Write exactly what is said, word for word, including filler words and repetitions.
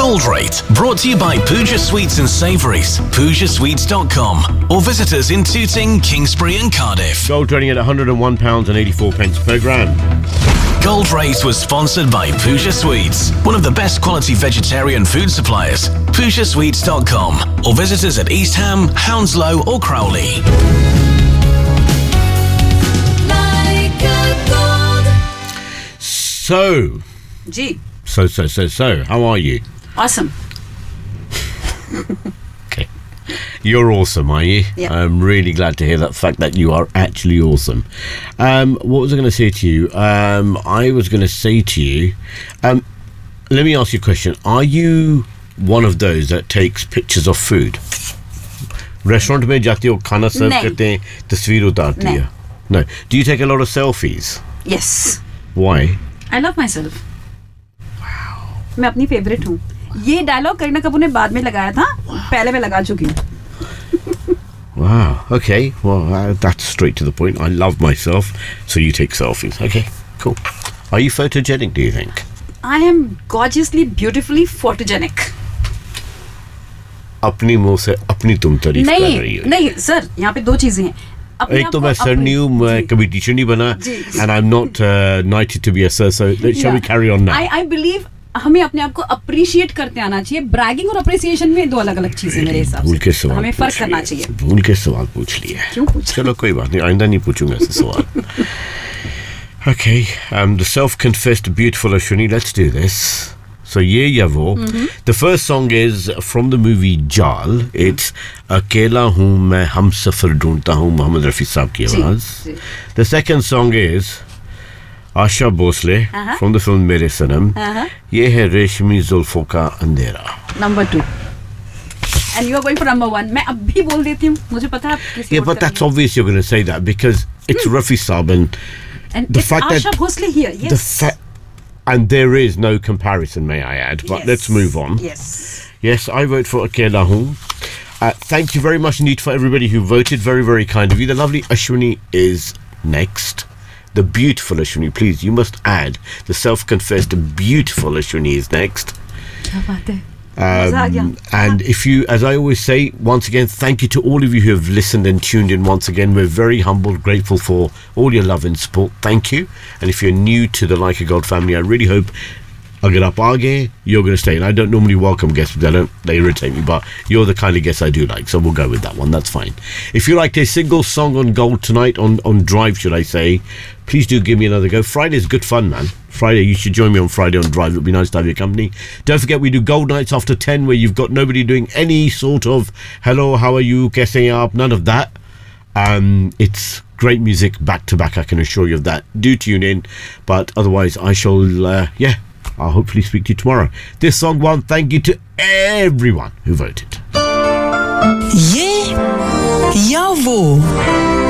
Gold Rate, brought to you by Pooja Sweets and Savouries, pooja sweets dot com, or visit us in Tooting, Kingsbury and Cardiff. Gold trading at one hundred and one pounds eighty-four per gram. Gold Rate was sponsored by Pooja Sweets, one of the best quality vegetarian food suppliers. pooja sweets dot com, or visit us at East Ham, Hounslow or Crowley. So, G. so, so, so, so, how are you? Awesome. Okay. You're awesome, are you? Yeah. I'm really glad to hear that fact that you are actually awesome. Um, what was I going to say to you? Um, I was going to say to you, um, let me ask you a question. Are you one of those that takes pictures of food? Restaurant में जाती हो खाना सर्व नहीं. करते हैं तस्वीर उतारती नहीं. है? No. Do you take a lot of selfies? Yes. Why? I love myself. मैं अपनी फेवरेट हूँ. ये डायलॉग करीना कपूर ने बाद में लगाया था. पहले मैं लगा चुकी हूँ. Wow. Okay. Well, uh, that's straight to the point. I love myself, so you take selfies. Okay. Cool. Are you photogenic, do you think? I am gorgeously, beautifully photogenic. अपनी मुंह से अपनी तुम तारीफ कर रही नहीं हो. नहीं सर, यहाँ पे दो चीजें हैं. अपने एक आप तो को मैं सर अपनी- नहीं हूँ, मैं जी. कभी टीचर नहीं बना, जी. and I'm not uh, knighted to be a sir. So let- shall we Yeah. carry on now? I I believe हमें अपने आप को अप्रिशिएट करते आना चाहिए. ब्रैगिंग और अप्रिसिएशन में दो अलग अलग चीजें मेरे हिसाब भूल के से. सवाल हमें पूछ फर्क करना लिए. चाहिए. भूल के सवाल पूछ लिया. क्यों पूछा? चलो कोई बात नहीं, आइंदा नहीं पूछूंगा ऐसे सवाल. Okay, um, the self-confessed beautiful Ashwini. Let's do this. So Ye Yavo. Mm-hmm. The first song is from the movie Jal. It's Akela Hoon Main Humsafar Dhoondta Hoon, Mohammed Rafi Saab ki जी, आवाज. जी. The second song is Asha Bhosle Uh-huh. from the film Mere Sanam. Uh-huh. Ye hai Reshmi Zulfon ka Andhera. Number two. And you are going for number one. मैं अब भी बोल देती हूँ. मुझे पता है आप किसी Yeah, और but that's करेंगे. obvious you're going to say that because it's Rafi Saab and And the it's fact that- Asha Bhosle here. Yes. the fa- and there is no comparison, may I add. But Yes. let's move on. Yes. Yes, I vote for Akela Hoon. Uh, thank you very much indeed for everybody who voted. Very, very kind of you. The lovely Ashwini is next. The beautiful Ashwini, please, you must add the self-confessed beautiful Ashwini is next. क्या बात है? मजा आ गया. Um, and if you, as I always say, once again, thank you to all of you who have listened and tuned in once again. We're very humbled, grateful for all your love and support. Thank you. And if you're new to the Like a God family, I really hope agar aap aa gaye, you're going to stay. And I don't normally welcome guests because I don't, they irritate me, but you're the kind of guests I do like. So we'll go with that one. That's fine. If you liked a single song on Gold tonight, on, on Drive, should I say, please do give me another go. Friday's good fun, man. Friday, you should join me on Friday on Drive. It would be nice to have your company. Don't forget, we do Gold Nights after ten, where you've got nobody doing any sort of hello, how are you, guessing up, none of that. Um, it's great music back to back, I can assure you of that. Do tune in, but otherwise, I shall, uh, yeah, I'll hopefully speak to you tomorrow. This song one, thank you to everyone who voted. ये या वो